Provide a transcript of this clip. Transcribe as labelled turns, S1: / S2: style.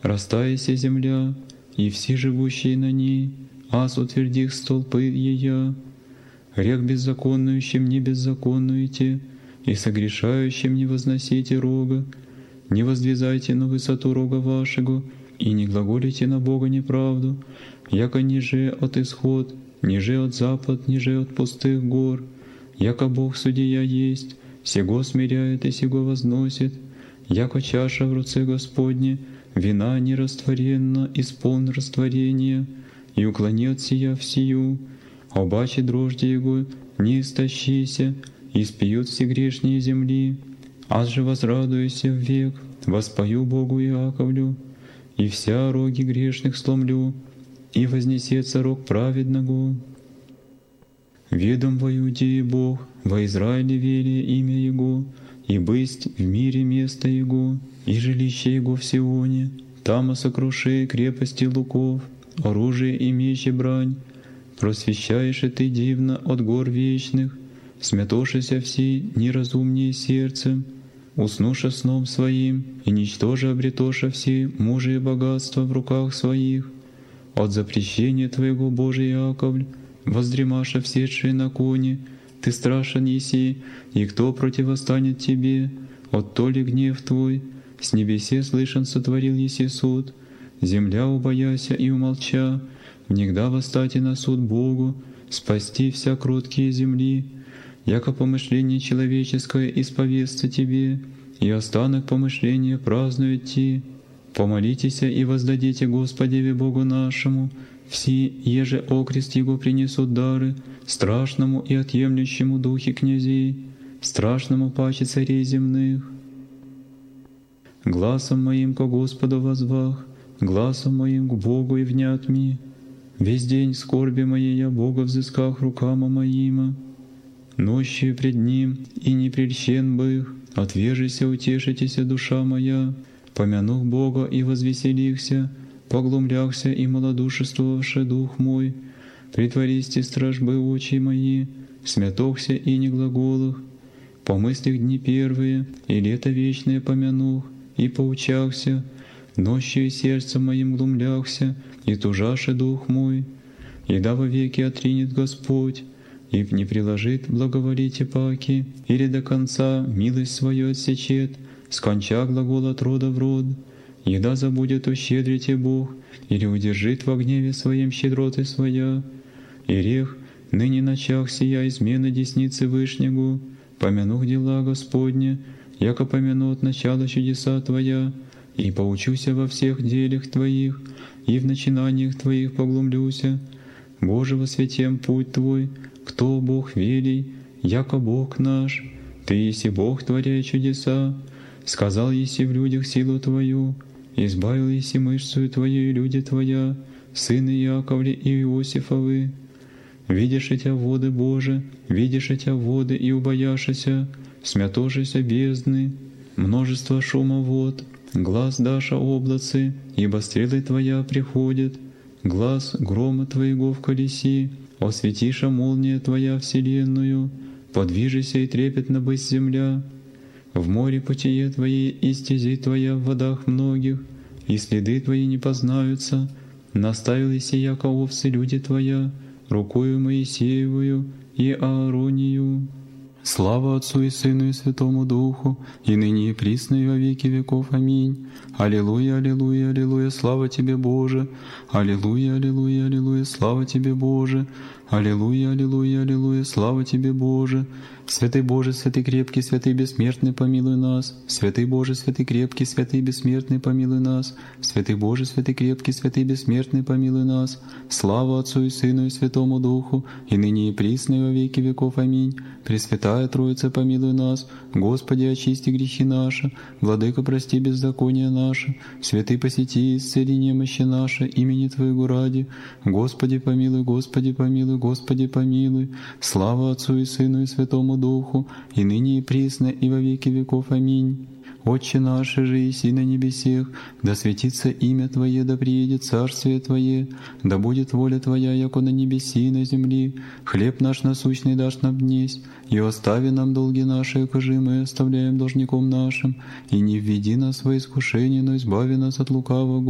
S1: Растаяся земля, и все живущие на ней, аз утвердих столпы ея. Грех беззаконнующим не беззаконнуете, и согрешающим не возносите рога, не воздвизайте на высоту рога вашего, и не глаголите на Бога неправду, яко ниже от исход, ниже от запад, ниже от пустых гор, яко Бог судья есть, сего смиряет и сего возносит, яко чаша в руце Господне, вина нерастворенна, исполн растворения, и уклони от сия в сию, обаче дрожди Его не истощися, и спьют все грешние земли. Аз же возрадуюся в век, воспою Богу Иаковлю, и вся роги грешных сломлю, и вознесется рог праведного. Ведом во Иудее Бог, во Израиле велие имя Его, и бысть в мире место Его, и жилище Его в Сионе, там сокруши крепости луков, оружие и меч и брань. Просвещаешь и Ты дивно от гор вечных, смятошися все неразумнее сердцем, уснуша сном своим, и ничтоже обретоша все мужи и богатства в руках своих. От запрещения Твоего, Божий Яковль, воздремаша всешие на коне, Ты страшен еси, и кто противостанет Тебе? От то ли гнев Твой, с небесе слышен сотворил еси суд, земля убояся и умолча, негда восстати на суд Богу, спасти вся кроткие земли, яко помышление человеческое исповестся Тебе, и останок помышления празднует Ти. Помолитесь и воздадите Господеве Богу нашему, все, еже окрест Его принесут дары, страшному и отъемлющему духе князей, страшному паче царей земных. Гласом моим ко Господу возвах, гласом моим к Богу и внят ми. Весь день скорби моей я Бога взысках рукама моима. Нощью пред Ним и не прельщен бых, отвежися, утешитеся, душа моя, помянух Бога и возвеселихся, поглумлялся и малодушествовавши дух мой, притвористи стражбы очи мои, смятохся и не глаголах, по мыслях дни первые и лето вечное помянух, и поучался, нощью и сердцем моим глумлялся, и тужаше дух мой, и да вовеки отринет Господь, и не приложит благоволите паки, или до конца милость свою отсечет, сконча глагол от рода в род, и да забудет ущедрите Бог, или удержит во гневе своем щедроты своя, и рех ныне начах сия измена десницы Вышнего, помянух дела Господне, яко помяну от начала чудеса Твоя, и поучуся во всех делях Твоих, и в начинаниях Твоих поглумлюся. Боже, во святем путь Твой, кто Бог велий, яко Бог наш, Ты еси Бог, творяй чудеса, сказал еси в людях силу Твою, избавил еси мышцу Твою и люди Твоя, сыны Яковли и Иосифовы. Видишь Тя воды, Боже, видишь Тя воды и убояшися, смятошися бездны, множество шума вод, глаз даша облацы, ибо стрелы Твоя приходят, глаз грома Твоего в колеси, осветиша молния Твоя вселенную, подвижися и трепетно быть земля. В море путие Твои и стези Твоя в водах многих, и следы Твои не познаются. Наставил еси яко овцы люди Твоя, рукою Моисеевую и Ааронию. Слава Отцу и Сыну и Святому Духу, и ныне и присно и во веки веков. Аминь. Аллилуйя, аллилуйя, аллилуйя, слава Тебе, Боже! Аллилуйя, аллилуйя, аллилуйя, слава Тебе, Боже! Аллилуйя, аллилуйя, аллилуйя, слава Тебе, Боже! Святый Боже, святый крепкий, святый бессмертный, помилуй нас! Святый Боже, святый крепкий, святый бессмертный, помилуй нас! Святый Боже, святый крепкий, святый бессмертный, помилуй нас! Слава Отцу и Сыну и Святому Духу, и ныне и присно и во веки веков. Аминь. Пресвятая Троица, помилуй нас! Господи, очисти грехи наши! Владыка, прости беззакония наши! Святый, посети и исцели немощи наши, имени Твоего ради! Господи, помилуй, Господи, помилуй, Господи, помилуй! Слава Отцу и Сыну и Святому Духу, и ныне и присно и во веки веков. Аминь. Отче наш, же еси на небесех, да светится имя Твое, да приедет царствие Твое, да будет воля Твоя, яко на небеси и на земли. Хлеб наш насущный дашь нам днесь, и остави нам долги наши, якоже мы оставляем должником нашим, и не введи нас во искушение, но избави нас от лукавого.